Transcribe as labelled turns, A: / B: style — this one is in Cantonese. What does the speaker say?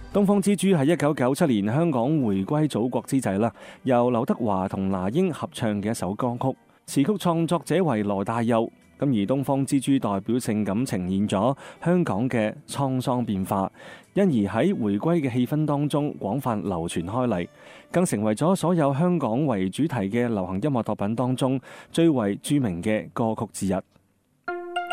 A: 東方之珠係1997年香港回歸祖國之際啦，由劉德華同那英合唱嘅一首歌曲，詞曲創作者為羅大佑。咁而東方之珠代表性咁呈現咗香港嘅滄桑變化，因而喺回歸嘅氣氛當中廣泛流傳開嚟，更成為咗所有香港為主題嘅流行音樂作品當中最為著名嘅歌曲之一。